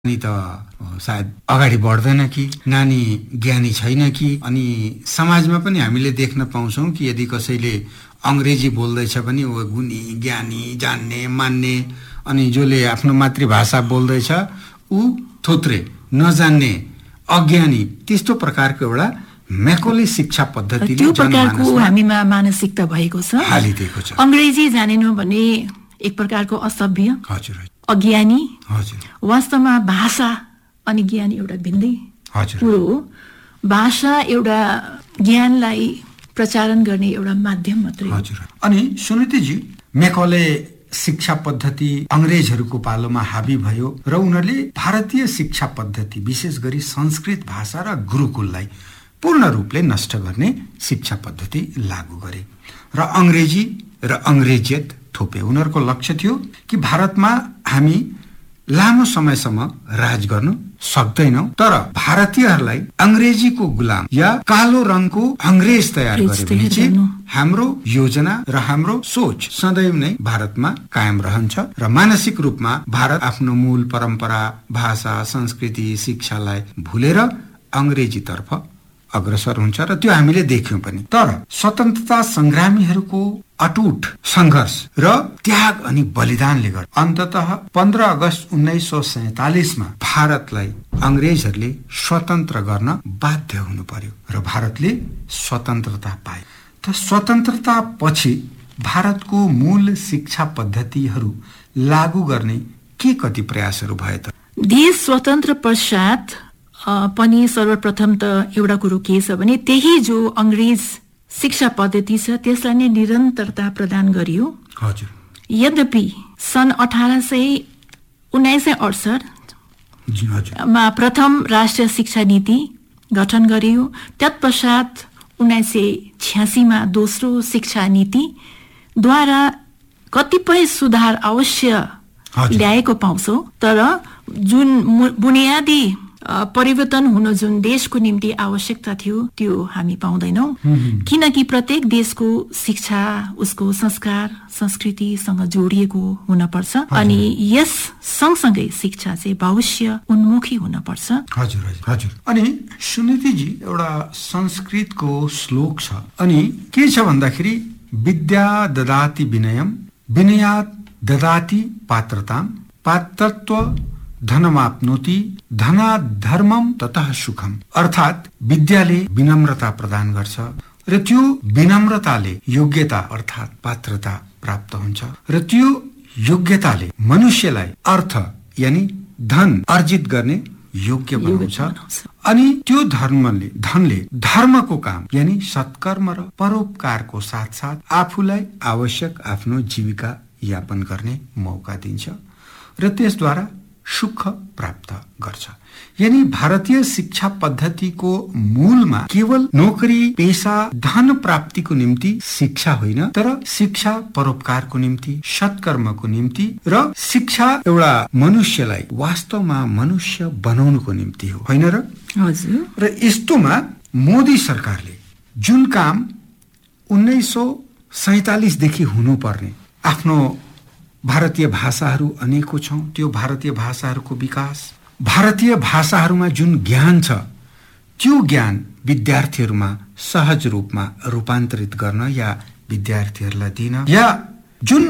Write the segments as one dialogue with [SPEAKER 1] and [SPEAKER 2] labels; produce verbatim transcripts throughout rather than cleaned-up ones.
[SPEAKER 1] नानी त सायद अगाडि बढ्दैन कि, नानी ज्ञानी छैन कि। अनि समाजमा पनि हामीले देख्न पाउँछौँ कि यदि कसैले अंग्रेजी बोल्दैछ भने ऊ गुणी, ज्ञानी, जान्ने, मान्ने, अनि जसले आफ्नो मातृभाषा बोल्दैछ ऊ थोत्रे, नजान्ने, अज्ञानी, त्यस्तो प्रकारको एउटा मैकोले शिक्षा पद्धतिले
[SPEAKER 2] त्यो प्रकारको हामीमा मानसिकता भएको छ,
[SPEAKER 1] हालिदिएको छ।
[SPEAKER 2] अंग्रेजी जानेन भने एक प्रकारको असभ्य,
[SPEAKER 1] हजुर,
[SPEAKER 2] अज्ञानी।
[SPEAKER 1] हजुर,
[SPEAKER 2] वास्तवमा भाषा अनि ज्ञान एउटा भिन्दै कुरो हो। भाषा एउटा ज्ञानलाई प्रचारण गर्ने एउटा माध्यम मात्रै हो।
[SPEAKER 1] हजुर। अनि सुनितिजी, मैकोले शिक्षा पद्धति अंग्रेजहरूको पालोमा हावी भयो र उनीहरूले भारतीय शिक्षा पद्धति विशेष गरी संस्कृत भाषा र गुरुकुललाई पूर्ण रूपले नष्ट गर्ने शिक्षा पद्धति लागू गरे र अंग्रेजी र अंग्रेजियत थोपे। उनीहरूको लक्ष्य थियो कि भारतमा हामी लामो समयसम्म राज गर्न सक्दैनौं, तर भारतीयहरूलाई अंग्रेजीको गुलाम या कालो रङको अंग्रेज तयार गरे भने चाहिँ हाम्रो योजना र हाम्रो सोच सदैव नै भारतमा कायम रहन्छ र मानसिक रूपमा भारत आफ्नो मूल परम्परा, भाषा, संस्कृति, शिक्षालाई भुलेर अंग्रेजीतर्फ अग्रसर हुन्छ र त्यो हामीले देख्यौं पनि। तर स्वतन्त्रता संग्रामीहरूको अटुट संघर्ष र त्याग अनि बलिदानले गर्दा अन्ततः पन्ध्र अगस्त उन्नाइस सौ सैतालिसमा भारतलाई अंग्रेजहरूले स्वतन्त्र गर्न बाध्य हुनु पर्यो र भारतले स्वतन्त्रता पाए। त स्वतन्त्रता पछि भारतको मूल शिक्षा पद्धतिहरू लागू गर्ने के कति प्रयासहरू भए त?
[SPEAKER 2] देश स्वतन्त्र पश्चात पनि सर्वप्रथम त एउटा कुरो के छ भने त्यही जो अंग्रेज शिक्षा पद्धति छ त्यसलाई नै निरन्तरता प्रदान गरियो।
[SPEAKER 1] हजुर।
[SPEAKER 2] यद्यपि सन् अठार सय उन्नाइस सय अडसठ मा प्रथम राष्ट्रिय शिक्षा नीति गठन गरियो। तत्पश्चात उन्नाइस सय छ्यासीमा दोस्रो शिक्षा नीतिद्वारा कतिपय सुधार अवश्य ल्याएको पाउँछौ, तर जुन बुनियादी परिवर्तन हुन जुन देशको निम्ति आवश्यकता थियो त्यो हामी पाउँदैनौं, किनकि प्रत्येक देशको शिक्षा उसको संस्कार संस्कृतिसँग जोडिएको हुनपर्छ अनि यस सँगसँगै शिक्षा चाहिँ भविष्य उन्मुखी हुनपर्छ।
[SPEAKER 1] हजुर हजुर। अनि सुनितिजी, एउटा संस्कृतको श्लोक छ अनि के छ भन्दाखेरि विद्या ददाति विनयम, विनयात् ददाति पात्रताम, पात्रत्व धनमाप्नोति, धनात् धर्मम ततः सुखम। अर्थात विद्याले विनम्रता प्रदान गर्छ र त्यो विनम्रताले योग्यता अर्थात पात्रता प्राप्त हुन्छ र त्यो योग्यताले मनुष्यलाई अर्थ यानी धन अर्जित गर्ने योग्य बनाउँछ अनि त्यो धर्मले धनले धर्मको काम यानी सत्कर्म र परोपकारको साथसाथ आफूलाई आवश्यक आफ्नो जीविका यापन गर्ने मौका दिन्छ र त्यसद्वारा सुख प्राप्त गर्छ। यानी भारतीय शिक्षा पद्धतिको मूलमा केवल नोकरी, पेशा, धन प्राप्तिको निम्ति शिक्षा होइन, तर शिक्षा परोपकारको निम्ति, सत्कर्मको निम्ति र शिक्षा एउटा मनुष्यलाई वास्तवमा मनुष्य बनाउनुको निम्ति हो, होइन र?
[SPEAKER 2] हजुर।
[SPEAKER 1] र यस्तोमा मोदी सरकारले जुन काम उन्नाइस सौ सैतालिस देखि हुनुपर्ने आफ्नो भारतीय भाषाहरू अनेकौं छौं, त्यो भारतीय भाषाहरूको विकास, भारतीय भाषाहरूमा जुन ज्ञान छ त्यो ज्ञान विद्यार्थीहरूमा सहज रूपमा रूपान्तरित गर्न या विद्यार्थीहरूलाई दिन, या जुन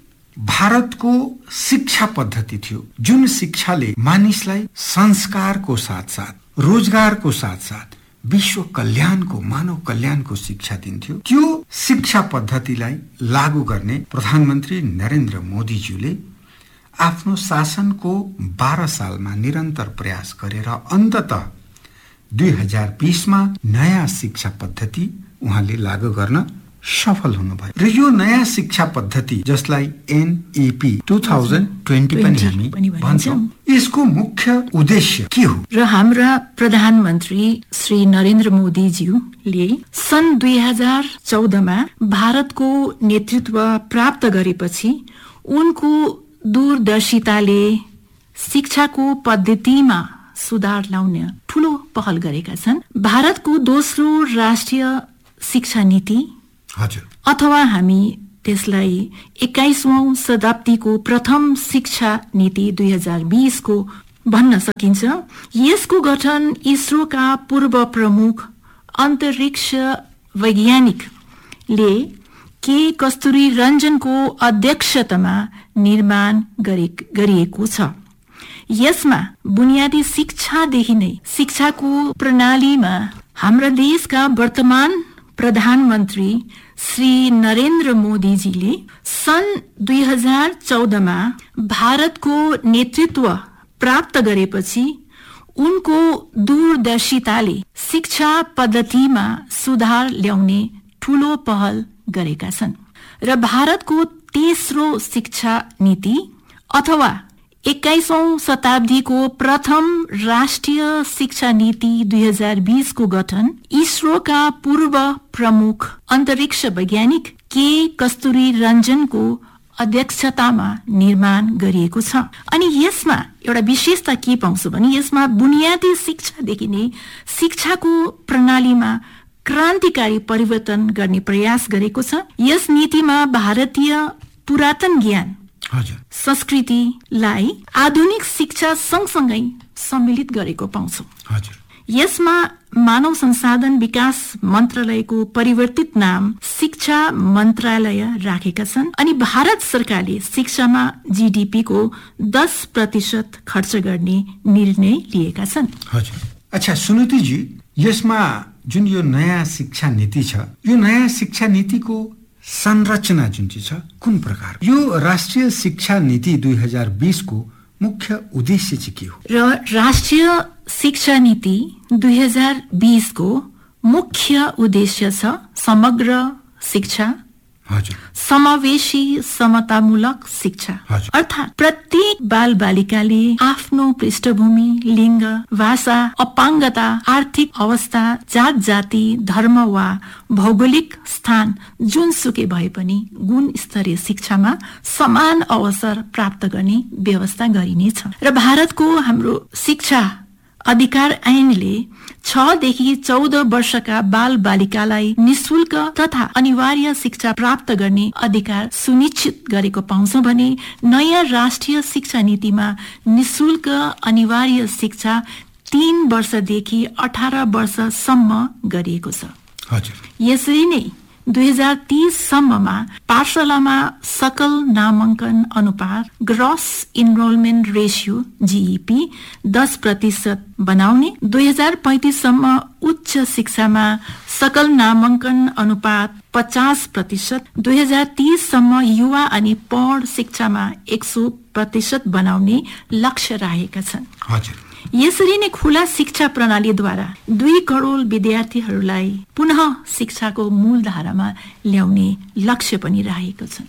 [SPEAKER 1] भारतको शिक्षा पद्धति थियो जुन शिक्षाले मानिसलाई संस्कारको साथसाथ रोजगारको साथसाथ विश्व कल्याणको, मानव कल्याणको शिक्षा दिन्थ्यो, त्यो शिक्षा पद्धतिलाई लागू गर्ने प्रधानमन्त्री नरेन्द्र मोदीज्यूले आफ्नो शासनको बाह्र सालमा निरन्तर प्रयास गरेर अन्ततः दुई हजार बीसमा नयाँ शिक्षा पद्धति उहाँले लागू गर्न सफल हुनुभयो र यो नयाँ शिक्षा पद्धति जसलाई एनईपी दुई हजार बीस पनि हामी भन्छौं, यसको मुख्य उद्देश्य के हो?
[SPEAKER 2] र हाम्रा प्रधानमन्त्री श्री नरेन्द्र मोदीज्यूले सन् दुई हजार चौधमा भारतको नेतृत्व प्राप्त गरेपछि उनको दूरदर्शिताले शिक्षाको पद्धतिमा सुधार ल्याउने ठूलो पहल गरेका छन्। भारतको दोस्रो राष्ट्रिय शिक्षा नीति
[SPEAKER 1] हजुर
[SPEAKER 2] अथवा हामी त्यसलाई एक्काइसौं शताब्दीको प्रथम शिक्षा नीति दुई हजार बीस को भन्न सकिन्छ। यसको गठन इसरोका पूर्व प्रमुख अन्तरिक्ष वैज्ञानिकले के कस्तुरी रञ्जनको अध्यक्षतामा निर्माण गरिएको छ। यसमा बुनियादी शिक्षादेखि नै शिक्षाको प्रणालीमा हाम्रा देशका वर्तमान प्रधानमन्त्री श्री नरेन्द्र मोदीजीले सन् दुई हजार चौधमा भारतको नेतृत्व प्राप्त गरेपछि उनको दूरदर्शिताले शिक्षा पद्धतिमा सुधार ल्याउने ठूलो पहल गरेका छन् र भारतको तेस्रो शिक्षा नीति अथवा एक्काइसौं शताब्दीको प्रथम राष्ट्रिय शिक्षा नीति दुई हजार बीस को गठन इसरोका पूर्व प्रमुख अन्तरिक्ष वैज्ञानिक के कस्तुरी रञ्जनको अध्यक्षतामा निर्माण गरिएको छ। अनि यसमा एउटा विशेषता के पाउँछु भने यसमा बुनियादी शिक्षादेखि नै शिक्षाको प्रणालीमा क्रान्तिकारी परिवर्तन गर्ने प्रयास गरेको छ। यस नीतिमा भारतीय पुरातन ज्ञान संस्कृतिलाई आधुनिक शिक्षा सँगसँगै सम्मिलित गरेको पाउँछौ। यसमा मानव संसाधन विकास मन्त्रालयको परिवर्तित नाम शिक्षा मन्त्रालय राखेका छन् अनि भारत सरकारले शिक्षामा जीडीपी को दस प्रतिशत खर्च गर्ने निर्णय लिएका छन्।
[SPEAKER 1] अच्छा सुनिधिजी, यसमा जुन यो नयाँ शिक्षा नीति छ, यो नयाँ शिक्षा नीतिको संरचना जुन चाहिँ छ कुन प्रकार, यो राष्ट्रिय शिक्षा नीति दुई हजार बीस को मुख्य उद्देश्य चाहिँ के हो?
[SPEAKER 2] र राष्ट्रिय शिक्षा नीति दुई हजार बीस को मुख्य उद्देश्य छ समग्र शिक्षा, समावेशी समतामूलक शिक्षा, अर्थात् प्रत्येक बाल बालिकाले आफ्नो पृष्ठभूमि, लिङ्ग, भाषा, अपाङ्गता, आर्थिक अवस्था, जात जाति, धर्म वा भौगोलिक स्थान जुनसुकै भए पनि गुणस्तरीय शिक्षामा समान अवसर प्राप्त गर्ने व्यवस्था गरिनेछ। र भारतको हाम्रो शिक्षा अधिकार ऐनले छ देखि चौध वर्षका बाल बालिकालाई निशुल्क तथा अनिवार्य शिक्षा प्राप्त गर्ने अधिकार सुनिश्चित गरेको पाउँछौं भने नयाँ राष्ट्रिय शिक्षा नीतिमा निशुल्क अनिवार्य शिक्षा तीन वर्षदेखि अठार वर्षसम्म गरिएको छ। यसरी नै दुई हजार तीस सम्ममा पाठशालामा सकल नामाङ्कन अनुपात ग्रस इनरोलमेन्ट रेसियो जीईपी दस प्रतिशत बनाउने, दुई हजार पैंतीस सम्म उच्च शिक्षामा सकल नामाङ्कन अनुपात पचास प्रतिशत, दुई हजार तीस सम्म युवा अनि पौढ शिक्षामा एक सौ प्रतिशत बनाउने लक्ष्य राखेका छन्। यसरी नै खुला शिक्षा प्रणालीद्वारा दुई करोड विद्यार्थीहरूलाई पुनः शिक्षाको मूलधारामा ल्याउने लक्ष्य पनि राखेको छ।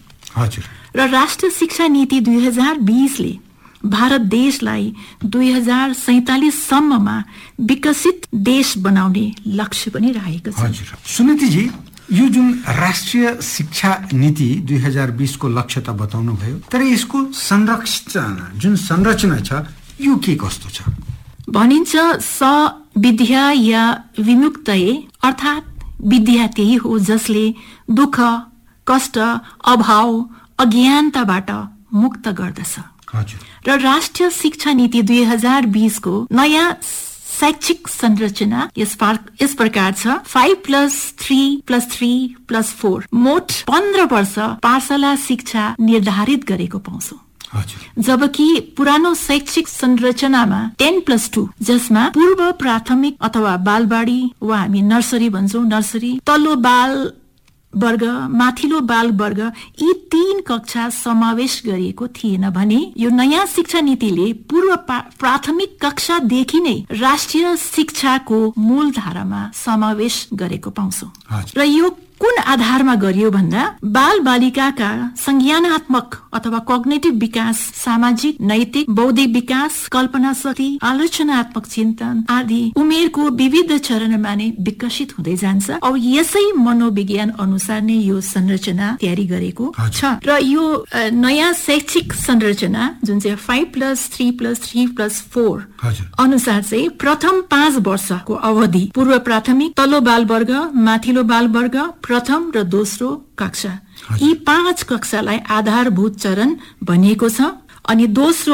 [SPEAKER 2] र राष्ट्रिय शिक्षा नीति दुई हजार बीसले भारत देशलाई दुई हजार सैतालिस सम्ममा विकसित देश बनाउने लक्ष्य पनि राखेको छ।
[SPEAKER 1] सुनिधिजी, यो जुन राष्ट्रिय शिक्षा नीति दुई हजार बीस को लक्ष्य त बताउनु भयो, तर यसको संरचना जुन संरचना छ यो के कस्तो छ?
[SPEAKER 2] भनिन्छ स विद्या या विमुक्तये, अर्थात् विद्या त्यही हो जसले दुःख, कष्ट, अभाव, अज्ञानताबाट मुक्त गर्दछ। र राष्ट्रिय शिक्षा नीति दुई हजार बीस को नयाँ शैक्षिक संरचना यस यस प्रकार छ। Five plus three plus three plus four मोट पन्ध्र वर्ष पाठशाला शिक्षा निर्धारित गरेको पाउँछौ, जबकि पुरानो शैक्षिक संरचनामा टेन प्लस टू जसमा पूर्व प्राथमिक अथवा बालबाडी वा हामी नर्सरी भन्छौं, नर्सरी, तल्लो बाल वर्ग, माथिल्लो बाल वर्ग, यी तीन कक्षा समावेश गरिएको थिएन भने यो नयाँ शिक्षा नीतिले पूर्व प्राथमिक कक्षादेखि नै राष्ट्रिय शिक्षाको मूलधारामा समावेश गरेको पाउँछौ। र यो कुन आधारमा गरियो भन्दा बाल बालिकाका संज्ञानात्मक अथवा कग्नेटिभ विकास, सामाजिक, नैतिक, बौद्धिक विकास, कल्पना शक्ति, आलोचनात्मक चिन्तन आदि उमेरको विविध चरणमा नै विकसित हुँदै जान्छ। अब यसै मनोविज्ञान अनुसार नै यो संरचना तयारी गरेको छ। र यो नयाँ शैक्षिक संरचना जुन चाहिँ five plus three plus three plus four अनुसार चाहिँ प्रथम पाँच वर्षको अवधि पूर्व प्राथमिक, तल्लो बाल वर्ग, माथिल्लो बाल वर्ग, प्रथम र दोस्रो कक्षा, यी पाँच कक्षालाई आधारभूत चरण भनिएको छ। अनि दोस्रो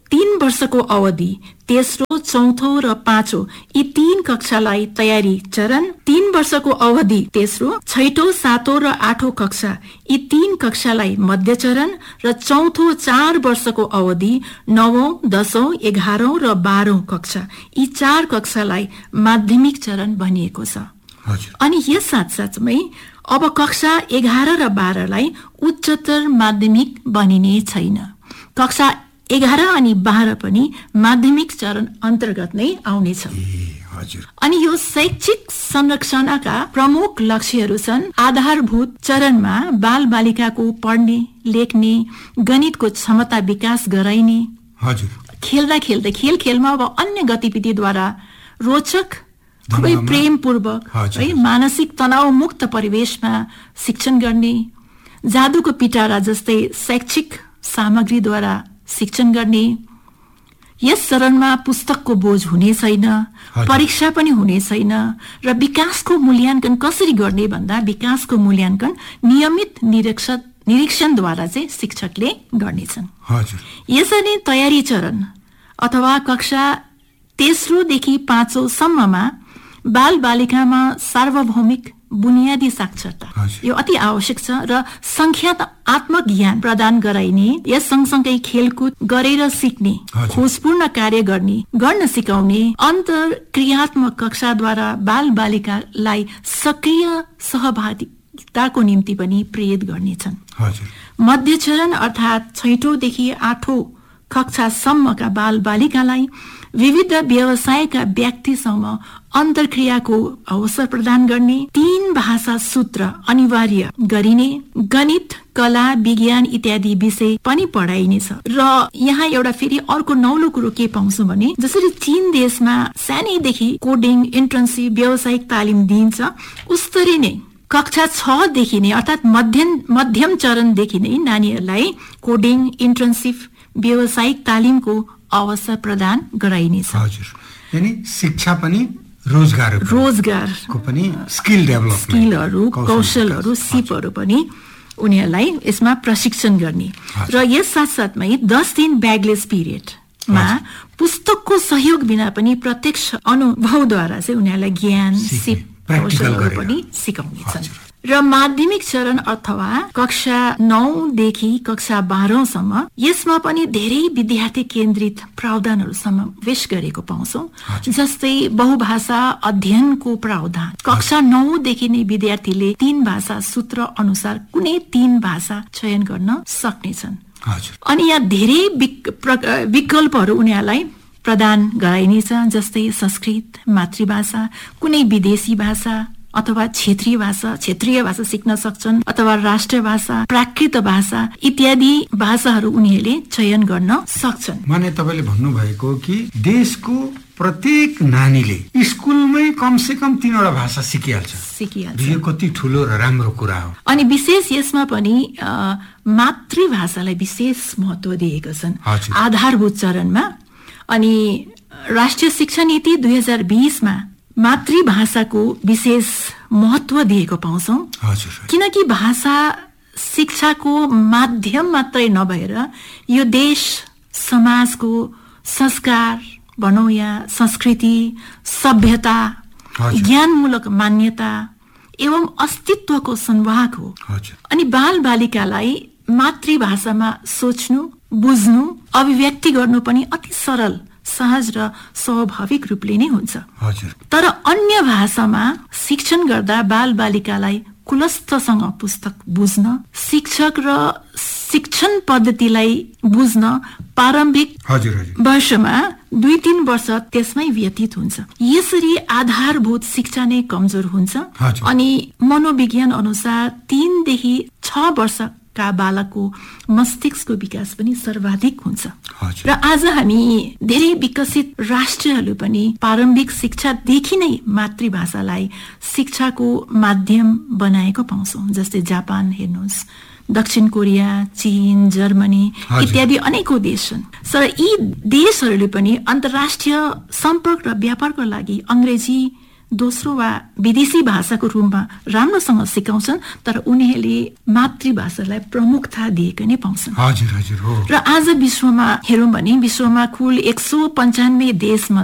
[SPEAKER 2] तीन वर्षको अवधि तेस्रो, चौथो र पाँचौं यी तीन कक्षालाई तयारी चरण, तीन वर्षको अवधि तेस्रो, छैटौं, सातौं र आठौं कक्षा यी तीन कक्षालाई मध्य चरण र चौथो चार वर्षको अवधि नवौं, दशौं, एघारौं र बाह्रौं कक्षा यी चार कक्षालाई माध्यमिक चरण भनिएको छ। अनि यस साथसाथमै अब कक्षा एघार र बाह्रलाई उच्चतर माध्यमिक बनिने छैन। कक्षा एघार अनि बाह्र पनि माध्यमिक चरण अन्तर्गत नै आउनेछ। अनि यो शैक्षिक संरक्षणका प्रमुख लक्ष्यहरू छन् आधारभूत चरणमा बाल बालिकाको पढ्ने, लेख्ने, गणितको क्षमता विकास गराइने, खेल्दा खेल्दै खेल खेलमा अब अन्य गतिविधिद्वारा रोचक, खुबै प्रेमपूर्वक है मानसिक तनाव मुक्त परिवेशमा शिक्षण गर्ने, जादुको पिटारा जस्तै शैक्षिक सामग्रीद्वारा शिक्षण गर्ने। यस चरणमा पुस्तकको बोझ हुने छैन, परीक्षा पनि हुने छैन र विकासको मूल्याङ्कन कसरी गर्ने भन्दा विकासको मूल्याङ्कन नियमित निरीक्षण निरीक्षणद्वारा चाहिँ शिक्षकले गर्नेछन्। यसरी तयारी चरण अथवा कक्षा तेस्रोदेखि पाँचौं सम्ममा बाल बालिकामा सार्वभौमिक बुनियादी साक्षरता यो अति आवश्यक छ र संख्यात्मक ज्ञान प्रदान गराइने, यस सँगसँगै खेलकुद गरेर सिक्ने, खोजपूर्ण कार्य गर्ने गर्न सिकाउने अन्तर्क्रियात्मक कक्षाद्वारा बाल बालिकालाई सक्रिय सहभागिताको निम्ति पनि प्रेरित गर्नेछन्। मध्य चरण अर्थात् छैटौंदेखि आठौं कक्षासम्मका बाल बालिकालाई विविध व्यवसायका व्यक्तिसँग अन्तर्क्रियाको अवसर प्रदान गर्ने, तीन भाषा सूत्र अनिवार्य गरिने, गणित, कला, विज्ञान इत्यादि विषय पनि पढाइनेछ। र यहाँ एउटा फेरि अर्को नौलो कुरो के पाउँछौँ भने जसरी चीन देशमा सानैदेखि कोडिङ, इन्टर्नसिप, व्यावसायिक तालिम दिइन्छ उस्तरी नै कक्षा छ देखि नै अर्थात् मध्यम मध्यम चरणदेखि नै नानीहरूलाई कोडिङ, इन्टर्नसिप, व्यावसायिक तालिमको अवसर प्रदान गराइनेछ।
[SPEAKER 1] यानी शिक्षा पनि रोजगार
[SPEAKER 2] रोजगारको
[SPEAKER 1] पनि स्किल डेभलपमेन्ट,
[SPEAKER 2] स्किलहरू, कौशलहरू, सिपहरू पनि उनीहरूलाई यसमा प्रशिक्षण गर्ने। र यस साथसाथमै दस दिन ब्यागलेस पिरियडमा पुस्तकको सहयोग बिना पनि प्रत्यक्ष अनुभवद्वारा चाहिँ उनीहरूलाई ज्ञान, सिप, कौशलहरू पनि सिकाउनेछन्। र माध्यमिक चरण अथवा कक्षा नौदेखि कक्षा बाह्रौंसम्म यसमा पनि धेरै विद्यार्थी केन्द्रित प्रावधानहरू समावेश गरेको पाउँछौं। जस्तै बहुभाषा अध्ययनको प्रावधान, कक्षा नौदेखि नै विद्यार्थीले तीन भाषा सूत्र अनुसार कुनै तीन भाषा चयन गर्न सक्नेछन्। अनि यहाँ धेरै विकल्पहरू उनीहरूलाई प्रदान गराइनेछ, जस्तै संस्कृत, मातृभाषा, कुनै विदेशी भाषा अथवा क्षेत्रीय भाषा क्षेत्रीय भाषा सिक्न सक्छन्, अथवा राष्ट्रिय भाषा, प्राकृत भाषा इत्यादि भाषाहरू उनीहरूले चयन गर्न सक्छन्।
[SPEAKER 1] माने तपाईले भन्नुभएको कि देशको प्रत्येक नानीले स्कुलमै कम से कम तीनवटा भाषा सिकिहाल्छ
[SPEAKER 2] सिकिहाल्छ
[SPEAKER 1] यो कति ठुलो र राम्रो कुरा हो।
[SPEAKER 2] अनि विशेष यसमा पनि मातृभाषालाई विशेष महत्त्व दिएका छन् आधारभूत चरणमा। अनि राष्ट्रिय शिक्षा नीति दुई हजार बीसमा मातृभाषाको विशेष महत्त्व दिएको पाउँछौं, किनकि भाषा शिक्षाको माध्यम मात्रै नभएर यो देश समाजको संस्कार भनौं या संस्कृति, सभ्यता, ज्ञानमूलक मान्यता एवं अस्तित्वको संवाहक हो। अनि बाल बालिकालाई मातृभाषामा सोच्नु, बुझ्नु, अभिव्यक्ति गर्नु पनि अति सरल, सहज र स्वाभाविक रूपले नै हुन्छ। तर अन्य भाषामा शिक्षण गर्दा बाल बालिकालाई कुलस्थसँग पुस्तक बुझ्न, शिक्षक र शिक्षण पद्धतिलाई बुझ्न प्रारम्भिक वर्षमा दुई तीन वर्ष त्यसमै व्यतीत हुन्छ। यसरी आधारभूत शिक्षा नै कमजोर हुन्छ। अनि मनोविज्ञान अनुसार तीनदेखि छ वर्ष का बालकको मस्तिष्कको विकास पनि सर्वाधिक हुन्छ। र आज हामी धेरै विकसित राष्ट्रहरू पनि प्रारम्भिक शिक्षादेखि नै मातृभाषालाई शिक्षाको माध्यम बनाएको पाउँछौं, जस्तै जापान हेर्नुहोस्, दक्षिण कोरिया, चीन, जर्मनी इत्यादि अनेकौं देश छन्। तर यी देशहरूले पनि अन्तर्राष्ट्रिय सम्पर्क र व्यापारको लागि अंग्रेजी दोस्रो वा विदेशी भाषाको रूपमा राम्रोसँग सिकाउँछन्, तर उनीहरूले मातृभाषालाई प्रमुखता दिएको नै पाउँछन्।
[SPEAKER 1] हजुर हजुर हो।
[SPEAKER 2] र आज विश्वमा हेरौँ भने विश्वमा कुल एक सौ पन्चानब्बे देशमा